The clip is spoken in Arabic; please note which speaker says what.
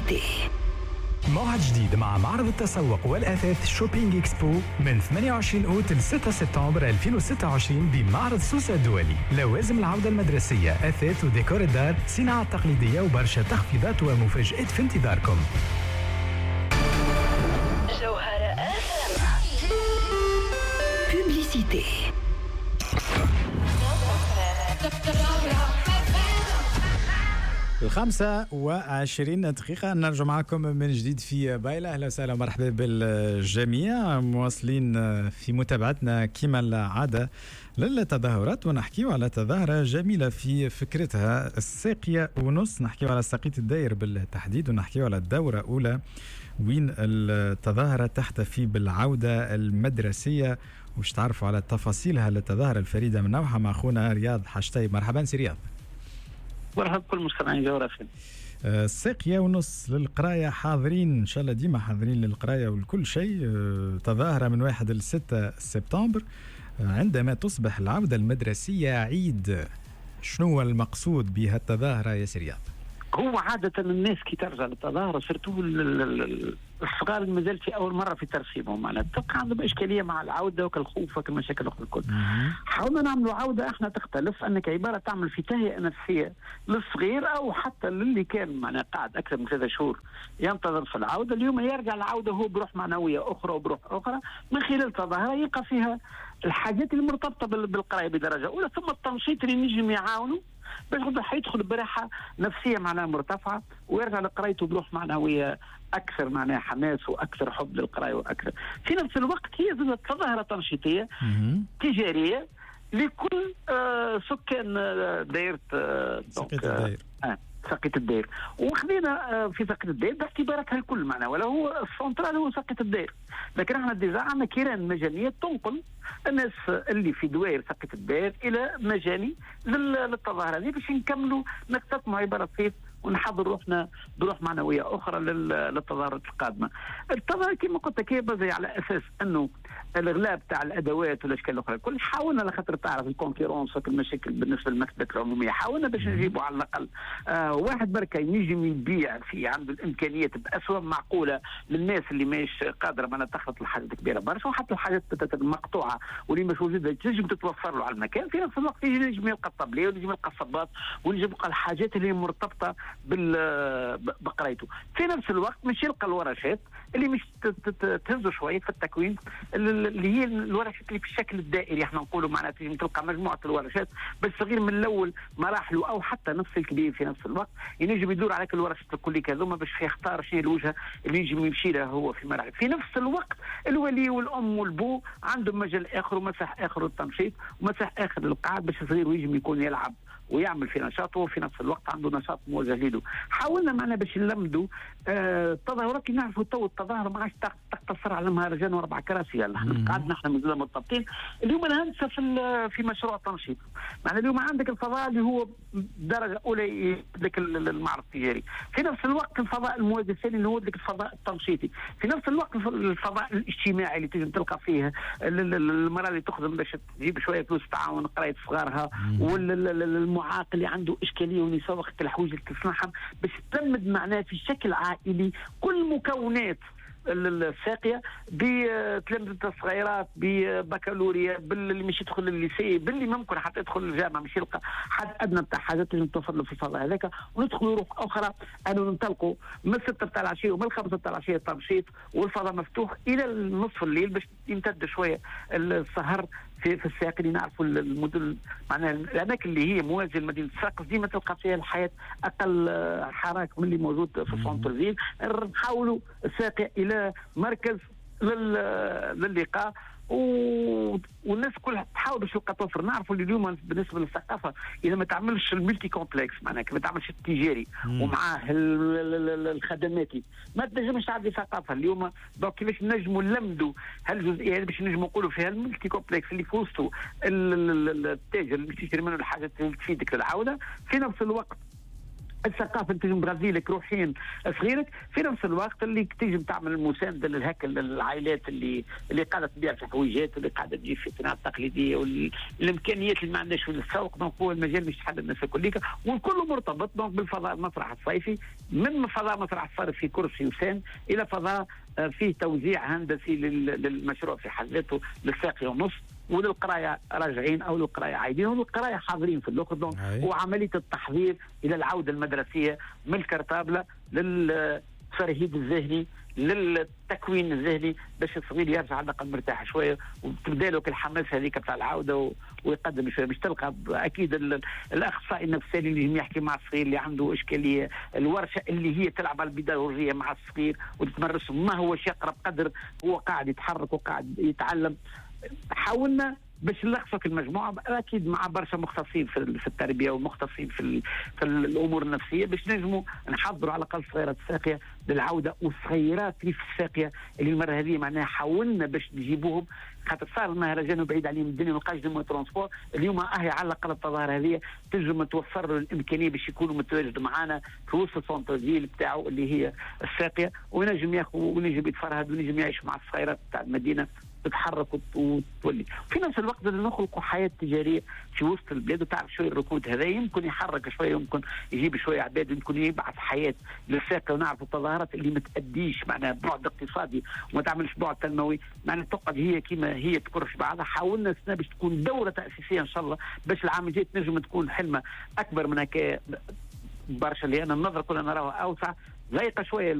Speaker 1: Publicité.
Speaker 2: موعد جديد مع معرض التسوق والأثاث شوبينج إكسبو من 28 أوت ل 6 سبتمبر 2026 بمعرض سوسة الدولي. لوازم العودة المدرسية، أثاث وديكور الدار، صناعة تقليدية وبرشا تخفيضات ومفاجآت في انتظاركم.
Speaker 1: جوهرة FM. Publicité.
Speaker 3: 25 دقيقة نرجع معكم من جديد في بايلة. أهلا وسهلا ومرحبا بالجميع، مواصلين في متابعتنا كما العادة للتظاهرات، ونحكيو على تظاهرة جميلة في فكرتها، الساقية ونص. نحكيو على ساقية الداير بالتحديد، ونحكيو على الدورة أولى وين التظاهرة تحتفي بالعودة المدرسية، وش تعرفوا على تفاصيلها للتظاهرة الفريدة من نوعها مع أخونا رياض حشتي. مرحبا سي رياض.
Speaker 4: مرحبا كل مستمعين جوهرة.
Speaker 3: الساقية ونص للقراية حاضرين إن شاء الله، ديما حاضرين للقراية والكل شيء. تظاهرة من 1 ل 6 سبتمبر عندما تصبح العودة المدرسية عيد. شنو المقصود بها التظاهرة يا سي رياض؟
Speaker 4: هو عادة الناس كي ترجع للتظاهرة صرتوا الصغار المازال في أول مرة في ترسيبهم، معناتها تبقى عندهم إشكالية مع العودة وكالخوف وكالمشاكل الأخرى الكل. حاولنا نعملوا عودة احنا تختلف، أنك عبارة تعمل في تهيئة نفسية للصغير أو حتى للي كان معناها قاعد أكثر من 3 شهور ينتظر في العودة، اليوم يرجع العودة هو بروح معنوية أخرى وبروح أخرى من خلال تظاهرة يلقى فيها الحاجات المرتبطة بالقراية بدرجة أولى، ثم التنشيط اللي نجم يعاونوا باش يدخل براحة نفسية معناها مرتفعة ويرجع لقرايته بروح معنوية أكثر معناها حماس وأكثر حب للقراية وأكثر. في نفس الوقت هي ظاهرة تنشيطية تجارية لكل سكان دائرة ساقية الدير، وخذينا في ساقية الدير باعتباراتها الكل معنا، ولا هو السنترال هو ساقية الدير، لكن احنا ديجا عندنا كيران مجانية تنقل الناس اللي في دوائر ساقية الدير إلى مجاني للتظاهرة هذه باش نكملوا نقتسموا عبارة فيت ونحضر روحنا بروح معنوية أخرى للتظاهرات القادمة. التظاهرة كما قلت لك هي على أساس أنه الإغلاب تاع الأدوات والأشكال الأخرى الكل حاولنا لخاطر تعرف الكونفيرونس المشاكل بالنسبة للمكتبات العمومية، حاولنا باش نجيبوا على الأقل واحد بركة ينجم يبيع في عنده الإمكانيات بأسواق معقولة للناس اللي ماهيش قادرة ما تخلط الحاجات كبيرة برشا، وحتى الحاجات المقطوعة واللي مش موجودة تنجم تتوفر له على المكان. في نفس الوقت ينجم يلقى الطبلية وينجم يلقى الصباط وينجم يلقى الحاجات اللي مرتبطة بقرايته. في نفس الوقت مش يلقى الورشات اللي مش تهزوا شويه في التكوين، اللي هي الورشات اللي في الشكل الدائري احنا نقولوا معناتها تلقى مجموعه الورشات بس صغير من الاول مراحله او حتى نفس الكبير في نفس الوقت ينجم يدور عليك الورشات الكليه كذوما باش يختار شنو الوجهه اللي ينجم يمشي لها هو في مراحل. في نفس الوقت الولي والام والبو عندهم مجال اخر ومساح اخر للتنشيط ومساح اخر للقعاد باش الصغير ويجم يكون يلعب ويعمل في نشاطه وفي نفس الوقت عنده نشاط موجه له. حاولنا معنا باش نلمدوا التظاهرات اللي نعرفوا تو التظاهر ما عادش تقتصر على مهرجان واربع كراسي، احنا قعدنا احنا مازلنا مرتبطين. اليوم الهندسه في مشروع تنشيط، معنا اليوم عندك الفضاء اللي هو درجه اولى لك المعرض التجاري، في نفس الوقت الفضاء الموازي الثاني اللي هو لك الفضاء التنشيطي، في نفس الوقت الفضاء الاجتماعي اللي تجي تلقى فيه المراه اللي تخدم باش تجيب شويه فلوس تعاون قرايه صغارها، المعاق اللي عنده اشكاليه ونساء وقت الحوايج اللي تصنعها باش تلمد معناه في شكل عائلي كل مكونات الساقيه بتلمذة الصغيرات ببكالوريا باللي مش يدخل الليسي باللي ممكن حتى يدخل الجامعه مش يلقى حد ادنى بتاع حاجات اللي نتوفر له في الفضاء هذاك، وندخلوا روح اخرى انه ننطلقوا من 6 بتاع العشيه ومن 5 بتاع العشيه التنشيط والفضاء مفتوح الى نصف الليل باش يمتد شويه السهر في الساق اللي نعرفوا المدن معناها الاماكن اللي هي موازيه لمدينه الساقس ديما تلقى فيها الحياه اقل حراك من اللي موجود في السونتر فيل. نحاولوا الساقيه الى مركز للقاء والناس كلها تحاول باش تلقى توفر. نعرفوا اللي اليوم بالنسبه للثقافه اذا ما تعملش الملتي كومبلكس معناها ما تعملش التجاري ومعاه الخدماتي ما تنجمش تعدي ثقافه اليوم. دونك كيفاش نجموا نلمدوا هالجزئيه هذه باش نجموا نقولوا فيها الملتي كومبلكس اللي في وسطه التاجر اللي تشتري منه الحاجات اللي تفيدك للعوده، في نفس الوقت الثقافه تنجم تغذي روحيا صغيرك، في نفس الوقت اللي تنجم تعمل مسانده للهكل للعائلات اللي قاعده تبيع في حويجات، واللي قاعده تجي في الصناعه التقليديه والامكانيات اللي ما عندهاش في السوق. دونك هو المجال مش حل الناس كليك، والكل مرتبط دونك بالفضاء المسرح الصيفي، من فضاء مسرح الصيف في كرسي وسان الى فضاء فيه توزيع هندسي للمشروع في حد ذاته، للساقي ونص وللقرايه راجعين او للقرايه عايدين وللقرايه حاضرين في الاخر. دونك وعمليه التحضير الى العوده المدرسيه من الكرتابله للترهيب الذهني للتكوين الذهني باش الصغير يرجع على الاقل مرتاح شويه، وتبدا له الحماس هذيك بتاع العوده ويقدم شويه. باش تلقى اكيد الاخصائي النفساني اللي يحكي مع الصغير اللي عنده اشكاليه، الورشه اللي هي تلعب على البيداغوجيه مع الصغير وتتمرس ما هوش يقرا بقدر هو قاعد يتحرك وقاعد يتعلم. حاولنا باش نلخصك المجموعه اكيد مع برشا مختصين في التربيه ومختصين في الامور النفسيه باش نجموا نحضروا على الاقل الصغيرات الساقيه للعوده، والصغيرات اللي في الساقيه اللي المره هذه معناها حاولنا باش نجيبوهم، خاطر صار المهرجان وبعيد عليهم الدنيا ما لقاش ديما ترونسبور. اليوم على الاقل التظاهره هذه تنجم توفر له الامكانيه باش يكونوا متواجد معنا في وسط السونترفيل بتاعه اللي هي الساقيه، ونجم ياخذ ونجم يتفرهد ونجم يعيش مع الصغيرات بتاع المدينه تتحرك وتولي. في نفس الوقت نخلقوا حياه تجاريه في وسط البلاد، وتعرف شويه الركود هذا يمكن يحرك شويه، يمكن يجيب شويه عباد، يمكن يبعث حياه للساقه. ونعرف التظاهرات اللي ما تاديش معناها بعد اقتصادي وما تعملش بعد تنموي معناها تقعد هي كيما هي تكرش بعضها. حاولنا السنه باش تكون دوره تاسيسيه ان شاء الله باش العام الجاي تنجم تكون حلمه اكبر من هكا برشا، لان النظره كلنا نراها اوسع ضيقه شويه